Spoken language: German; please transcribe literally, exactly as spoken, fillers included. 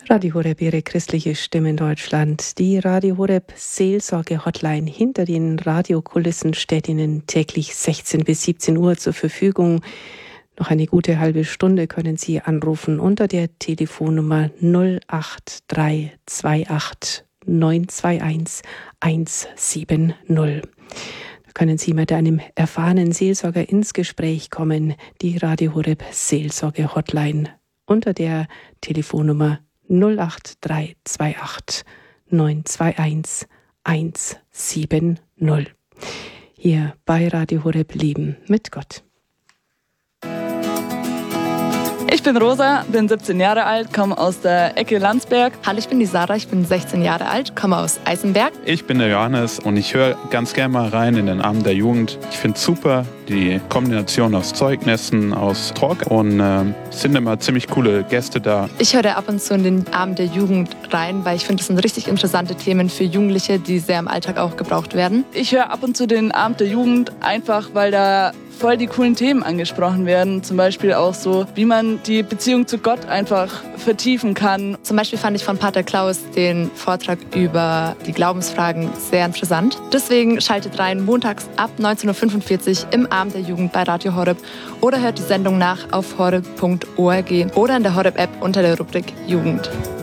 Radio Horeb, Ihre christliche Stimme in Deutschland. Die Radio Horeb Seelsorge-Hotline hinter den Radiokulissen steht Ihnen täglich sechzehn bis siebzehn Uhr zur Verfügung. Noch eine gute halbe Stunde können Sie anrufen unter der Telefonnummer null acht drei zwei acht neun zwei eins eins sieben null. Da können Sie mit einem erfahrenen Seelsorger ins Gespräch kommen. Die Radio Horeb Seelsorge-Hotline unter der Telefonnummer null acht drei zwei acht neun zwei eins eins sieben null. Hier bei Radio Horeb Leben mit Gott. Ich bin Rosa, bin siebzehn Jahre alt, komme aus der Ecke Landsberg. Hallo, ich bin die Sarah, ich bin sechzehn Jahre alt, komme aus Eisenberg. Ich bin der Johannes und ich höre ganz gerne mal rein in den Abend der Jugend. Ich finde es super, die Kombination aus Zeugnissen, aus Talk und äh, sind immer ziemlich coole Gäste da. Ich höre ab und zu in den Abend der Jugend rein, weil ich finde, das sind richtig interessante Themen für Jugendliche, die sehr im Alltag auch gebraucht werden. Ich höre ab und zu den Abend der Jugend einfach, weil da voll die coolen Themen angesprochen werden. Zum Beispiel auch so, wie man die Beziehung zu Gott einfach vertiefen kann. Zum Beispiel fand ich von Pater Klaus den Vortrag über die Glaubensfragen sehr interessant. Deswegen schaltet rein montags ab neunzehn Uhr fünfundvierzig im Abend der Jugend bei Radio Horeb oder hört die Sendung nach auf horeb punkt org oder in der Horeb-App unter der Rubrik Jugend.